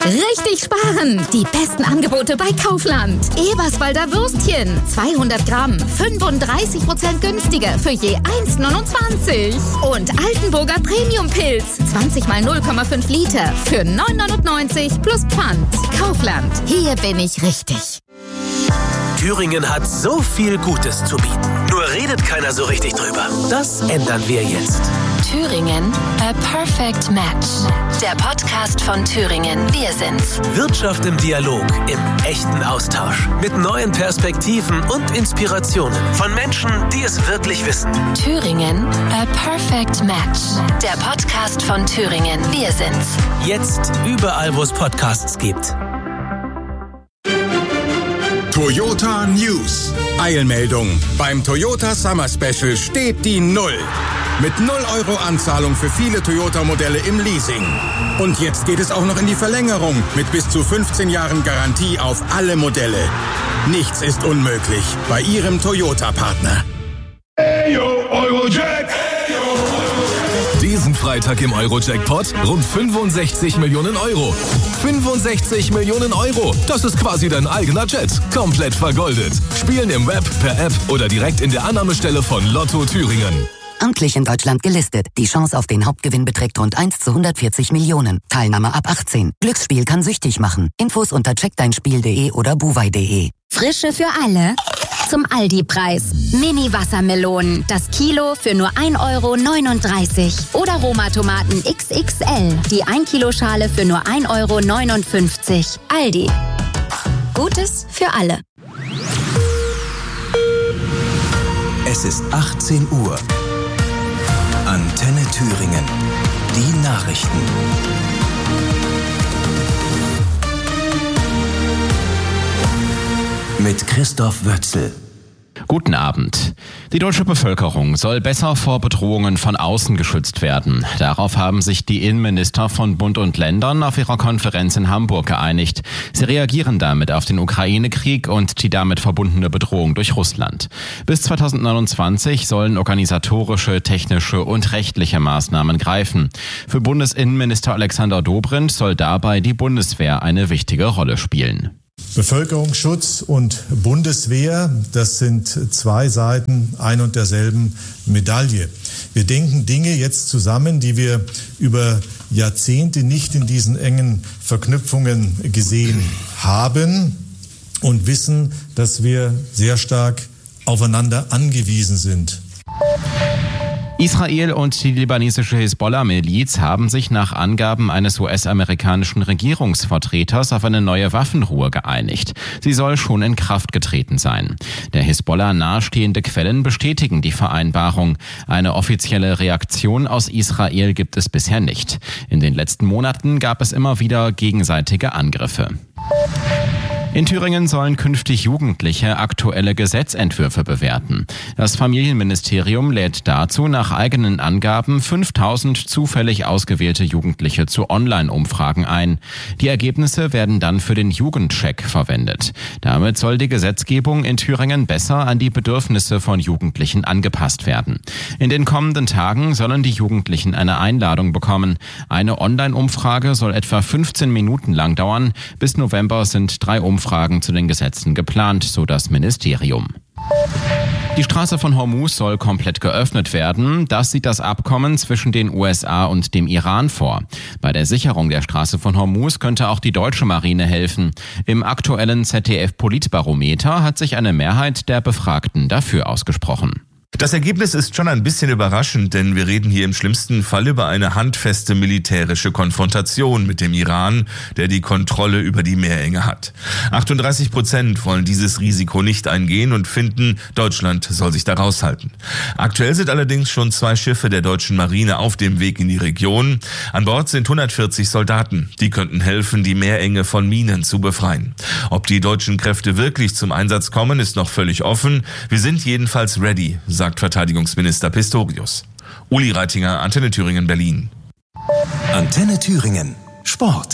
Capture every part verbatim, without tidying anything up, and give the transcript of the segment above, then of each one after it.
Richtig sparen! Die besten Angebote bei Kaufland. Eberswalder Würstchen. zweihundert Gramm. fünfunddreißig Prozent günstiger für je eins neunundzwanzig. Und Altenburger Premium-Pilz. zwanzig mal null Komma fünf Liter für neun neunundneunzig plus Pfand. Kaufland. Hier bin ich richtig. Thüringen hat so viel Gutes zu bieten. Nur redet keiner so richtig drüber. Das ändern wir jetzt. Thüringen, a perfect match. Der Podcast von Thüringen. Wir sind's. Wirtschaft im Dialog, im echten Austausch. Mit neuen Perspektiven und Inspirationen von Menschen, die es wirklich wissen. Thüringen, a perfect match. Der Podcast von Thüringen. Wir sind's. Jetzt überall, wo es Podcasts gibt. Toyota News. Eilmeldung. Beim Toyota Summer Special steht die Null. Mit null Euro Anzahlung für viele Toyota-Modelle im Leasing. Und jetzt geht es auch noch in die Verlängerung mit bis zu fünfzehn Jahren Garantie auf alle Modelle. Nichts ist unmöglich bei Ihrem Toyota-Partner. Hey yo, Eurojack! Diesen Freitag im Euro-Jackpot rund fünfundsechzig Millionen Euro. fünfundsechzig Millionen Euro. Das ist quasi dein eigener Jet. Komplett vergoldet. Spielen im Web, per App oder direkt in der Annahmestelle von Lotto Thüringen. Amtlich in Deutschland gelistet. Die Chance auf den Hauptgewinn beträgt rund eins zu hundertvierzig Millionen. Teilnahme ab achtzehn. Glücksspiel kann süchtig machen. Infos unter check dein spiel punkt de oder buwei punkt de. Frische für alle. Zum Aldi-Preis. Mini-Wassermelonen. Das Kilo für nur ein Euro neununddreißig. Oder Roma-Tomaten X X L. Die ein Kilo Schale für nur ein Euro neunundfünfzig. Aldi. Gutes für alle. Es ist achtzehn Uhr. Antenne Thüringen. Die Nachrichten. Mit Christoph Wötzel. Guten Abend. Die deutsche Bevölkerung soll besser vor Bedrohungen von außen geschützt werden. Darauf haben sich die Innenminister von Bund und Ländern auf ihrer Konferenz in Hamburg geeinigt. Sie reagieren damit auf den Ukraine-Krieg und die damit verbundene Bedrohung durch Russland. Bis zweitausendneunundzwanzig sollen organisatorische, technische und rechtliche Maßnahmen greifen. Für Bundesinnenminister Alexander Dobrindt soll dabei die Bundeswehr eine wichtige Rolle spielen. Bevölkerungsschutz und Bundeswehr, das sind zwei Seiten ein und derselben Medaille. Wir denken Dinge jetzt zusammen, die wir über Jahrzehnte nicht in diesen engen Verknüpfungen gesehen haben und wissen, dass wir sehr stark aufeinander angewiesen sind. Israel und die libanesische Hisbollah-Miliz haben sich nach Angaben eines U S-amerikanischen Regierungsvertreters auf eine neue Waffenruhe geeinigt. Sie soll schon in Kraft getreten sein. Der Hisbollah nahestehende Quellen bestätigen die Vereinbarung. Eine offizielle Reaktion aus Israel gibt es bisher nicht. In den letzten Monaten gab es immer wieder gegenseitige Angriffe. In Thüringen sollen künftig Jugendliche aktuelle Gesetzentwürfe bewerten. Das Familienministerium lädt dazu nach eigenen Angaben fünftausend zufällig ausgewählte Jugendliche zu Online-Umfragen ein. Die Ergebnisse werden dann für den Jugendcheck verwendet. Damit soll die Gesetzgebung in Thüringen besser an die Bedürfnisse von Jugendlichen angepasst werden. In den kommenden Tagen sollen die Jugendlichen eine Einladung bekommen. Eine Online-Umfrage soll etwa fünfzehn Minuten lang dauern. Bis November sind drei Umfragen Fragen zu den Gesetzen geplant, so das Ministerium. Die Straße von Hormuz soll komplett geöffnet werden. Das sieht das Abkommen zwischen den U S A und dem Iran vor. Bei der Sicherung der Straße von Hormuz könnte auch die deutsche Marine helfen. Im aktuellen Z D F-Politbarometer hat sich eine Mehrheit der Befragten dafür ausgesprochen. Das Ergebnis ist schon ein bisschen überraschend, denn wir reden hier im schlimmsten Fall über eine handfeste militärische Konfrontation mit dem Iran, der die Kontrolle über die Meerenge hat. achtunddreißig Prozent wollen dieses Risiko nicht eingehen und finden, Deutschland soll sich da raushalten. Aktuell sind allerdings schon zwei Schiffe der deutschen Marine auf dem Weg in die Region. An Bord sind hundertvierzig Soldaten. Die könnten helfen, die Meerenge von Minen zu befreien. Ob die deutschen Kräfte wirklich zum Einsatz kommen, ist noch völlig offen. Wir sind jedenfalls ready, sagt Verteidigungsminister Pistorius. Uli Reitinger, Antenne Thüringen, Berlin. Antenne Thüringen. Sport.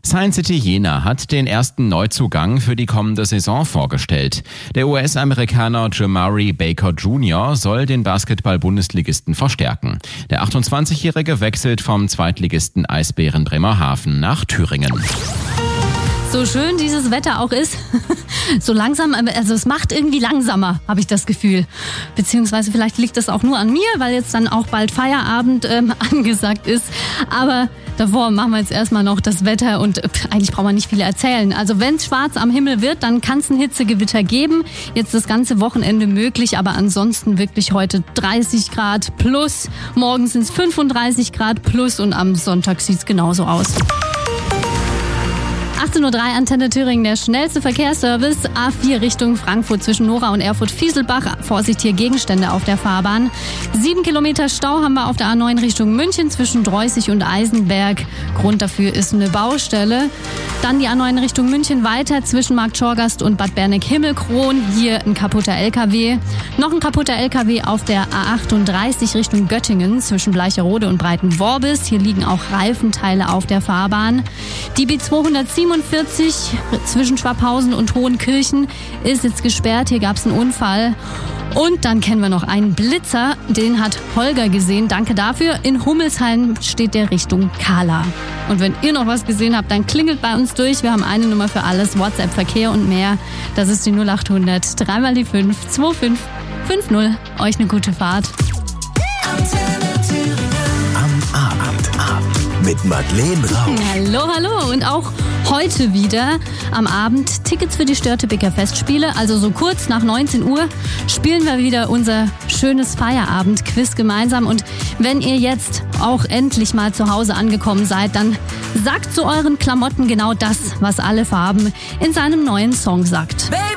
Science City Jena hat den ersten Neuzugang für die kommende Saison vorgestellt. Der U S-Amerikaner Jamari Baker Junior soll den Basketball-Bundesligisten verstärken. Der achtundzwanzigjährige wechselt vom Zweitligisten Eisbären Bremerhaven nach Thüringen. So schön dieses Wetter auch ist, so langsam, also es macht irgendwie langsamer, habe ich das Gefühl. Beziehungsweise vielleicht liegt das auch nur an mir, weil jetzt dann auch bald Feierabend ähm, angesagt ist. Aber davor machen wir jetzt erstmal noch das Wetter und pff, eigentlich braucht man nicht viel erzählen. Also wenn es schwarz am Himmel wird, dann kann es ein Hitzegewitter geben. Jetzt das ganze Wochenende möglich, aber ansonsten wirklich heute dreißig Grad plus. Morgen sind es fünfunddreißig Grad plus und am Sonntag sieht es genauso aus. achtzehn Uhr drei Antenne Thüringen, der schnellste Verkehrsservice. A vier Richtung Frankfurt zwischen Nora und Erfurt-Fieselbach. Vorsicht, hier Gegenstände auf der Fahrbahn. Sieben Kilometer Stau haben wir auf der A neun Richtung München zwischen Dreußig und Eisenberg. Grund dafür ist eine Baustelle. Dann die A neun Richtung München weiter zwischen Markt Schorgast und Bad Berneck-Himmelkron. Hier ein kaputter L K W. Noch ein kaputter L K W auf der A achtunddreißig Richtung Göttingen zwischen Bleicherode und Breitenworbis. Hier liegen auch Reifenteile auf der Fahrbahn. Die B zweihundertsiebenundvierzig zwischen Schwabhausen und Hohenkirchen ist jetzt gesperrt. Hier gab es einen Unfall. Und dann kennen wir noch einen Blitzer, den hat Holger gesehen. Danke dafür. In Hummelsheim steht der Richtung Kahla. Und wenn ihr noch was gesehen habt, dann klingelt bei uns durch. Wir haben eine Nummer für alles, WhatsApp, Verkehr und mehr. Das ist die null acht hundert, dreimal die fünf, zwei fünf fünf null. Euch eine gute Fahrt. Am Abend mit Madeleine Rauch. Hallo, hallo. Und auch heute wieder am Abend Tickets für die Störtebeker Festspiele. Also so kurz nach neunzehn Uhr spielen wir wieder unser schönes Feierabend-Quiz gemeinsam. Und wenn ihr jetzt auch endlich mal zu Hause angekommen seid, dann sagt zu euren Klamotten genau das, was alle Farben in seinem neuen Song sagt. Baby.